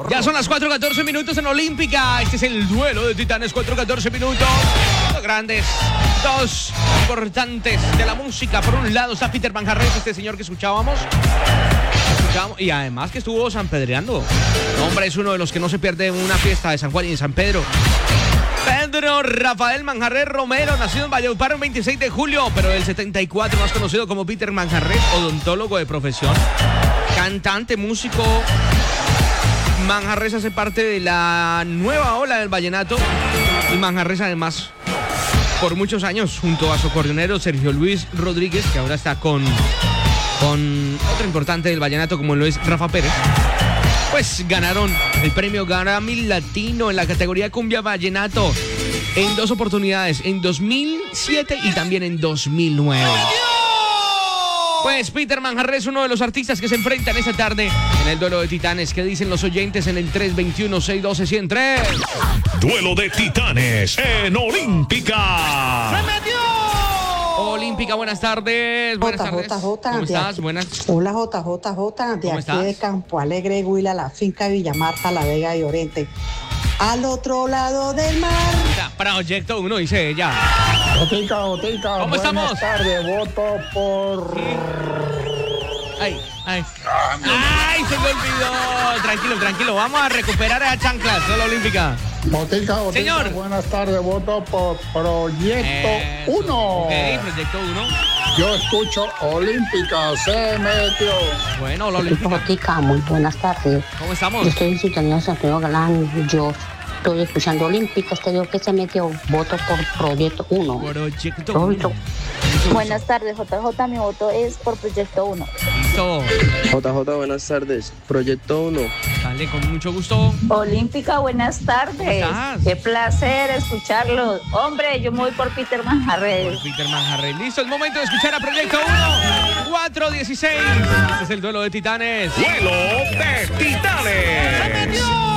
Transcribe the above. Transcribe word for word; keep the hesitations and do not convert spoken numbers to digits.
Ya son las cuatro catorce minutos en Olímpica. Este es el duelo de titanes, cuatro catorce minutos. Dos grandes, dos importantes de la música. Por un lado está Peter Manjarres, este señor que escuchábamos. escuchábamos y además que estuvo sanpedreando. Hombre, es uno de los que no se pierde una fiesta de San Juan y en San Pedro. Pedro Rafael Manjarres Romero, nacido en Valledupar el veintiséis de julio, pero del setenta y cuatro, más conocido como Peter Manjarres, odontólogo de profesión, cantante, músico. Manjarres hace parte de la nueva ola del vallenato y Manjarres además por muchos años junto a su acordeonero Sergio Luis Rodríguez, que ahora está con, con otro importante del vallenato como lo es Rafa Pérez, pues ganaron el premio Grammy Latino en la categoría Cumbia Vallenato en dos oportunidades, en dos mil siete y también en dos mil nueve. Pues Peter Manjarres es uno de los artistas que se enfrentan esta tarde en el duelo de titanes. ¿Qué dicen los oyentes en el tres veintiuno, seiscientos doce, ciento tres? Duelo de titanes en Olímpica. ¡Se metió! Olímpica, buenas tardes. Buenas J, tardes. J, J, ¿Cómo de estás? aquí. Buenas. Hola J, J, J, de ¿Cómo aquí estás? de Campo Alegre, Huila, la finca Villa Marta, La Vega y Oriente. Al otro lado del mar. Ya, Proyecto uno, dice ella. Botica, botica. ¿Cómo buenas estamos? tardes, voto por... Ay, ay. Ay, se me olvidó. Tranquilo, tranquilo. Vamos a recuperar esa chancla. Solo Olímpica. Botica, botica. Señor. Buenas tardes, voto por Proyecto Eso. uno. Ok, Proyecto uno. Yo escucho Olímpica, se metió. Bueno, la Olímpica. Botica, muy buenas tardes. ¿Cómo estamos? Yo estoy en sintonía de Santiago Galán. Yo estoy escuchando Olímpica. Este dios que se metió. Voto por Proyecto uno. Proyecto Proyecto. uno. Buenas tardes, J J, mi voto es por Proyecto uno. Listo. J J, buenas tardes. Proyecto uno. Dale, con mucho gusto. Olímpica, buenas tardes. ¿Cómo estás? Qué placer escucharlos. Hombre, yo me voy por Peter Manjarres. Por Peter Manjarres. Listo, es momento de escuchar a Proyecto uno. cuatro dieciséis. Este es el duelo de titanes. Duelo de titanes. ¡Se metió!